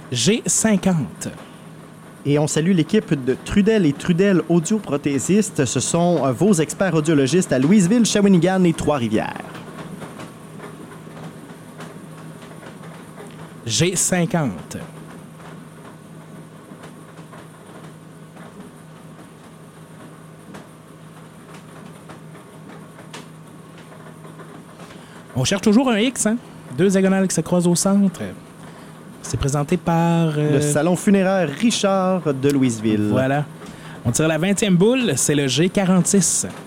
G50. Et on salue l'équipe de Trudel et Trudel audioprothésistes. Ce sont vos experts audiologistes à Louisville, Shawinigan et Trois-Rivières. G50. On cherche toujours un X, hein? 2 diagonales qui se croisent au centre. C'est présenté par... Le salon funéraire Richard de Louisville. Voilà. On tire la 20e boule, c'est le G46.